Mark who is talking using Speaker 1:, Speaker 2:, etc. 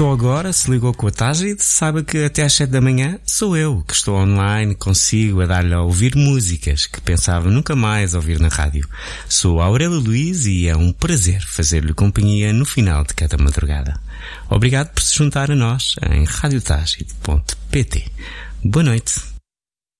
Speaker 1: Só agora se ligou com a Tágide, saiba que até às 7 da manhã sou eu que estou online consigo a dar-lhe a ouvir músicas que pensava nunca mais ouvir na rádio. Sou Aurélio Luís e é um prazer fazer-lhe companhia no final de cada madrugada. Obrigado por se juntar a nós em radiotágide.pt. Boa noite.